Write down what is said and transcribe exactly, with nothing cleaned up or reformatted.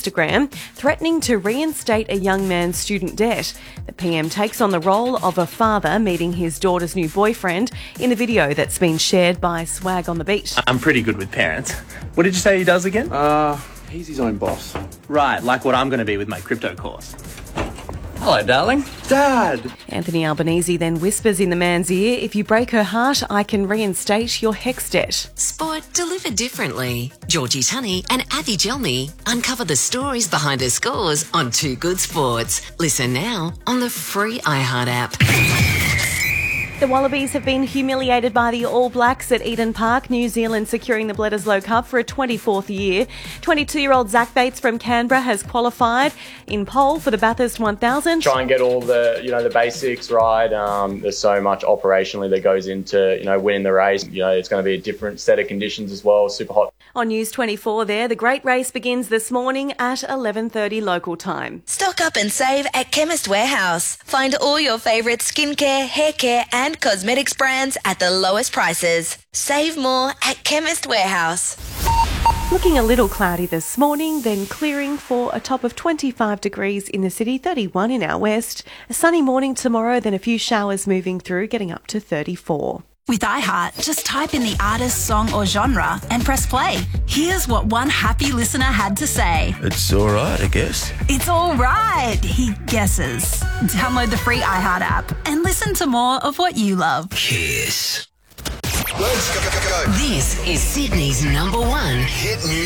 Instagram, threatening to reinstate a young man's student debt. The P M takes on the role of a father meeting his daughter's new boyfriend in a video that's been shared by Swag on the Beat. I'm pretty good with parents. What did you say he does again? Uh, he's his own boss. Right, like what I'm going to be with my crypto course. Hello, darling. Dad! Anthony Albanese then whispers in the man's ear, "If you break her heart, I can reinstate your HECS debt." Sport delivered differently. Georgie Tunney and Avi Gelmi uncover the stories behind her scores on Too Good Sports. Listen now on the free iHeart app. The Wallabies have been humiliated by the All Blacks at Eden Park, New Zealand securing the Bledisloe Cup for a twenty-fourth year. twenty-two-year-old Zach Bates from Canberra has qualified in pole for the Bathurst one thousand. Try and get all the, you know, the basics right. Um, there's so much operationally that goes into, you know, winning the race. You know, it's going to be a different set of conditions as well, super hot. On News twenty-four there, the great race begins this morning at eleven thirty local time. Stock up and save at Chemist Warehouse. Find all your favourite skincare, hair care and cosmetics brands at the lowest prices. Save more at Chemist Warehouse. Looking a little cloudy this morning, then clearing for a top of twenty-five degrees in the city, thirty-one in our west. A sunny morning tomorrow, then a few showers moving through, getting up to thirty-four. With iHeart, just type in the artist, song or genre and press play. Here's what one happy listener had to say. It's all right, I guess. It's all right, he guesses. Download the free iHeart app and listen to more of what you love. Kiss. Let's go, go, go. This is Sydney's number one Hit music.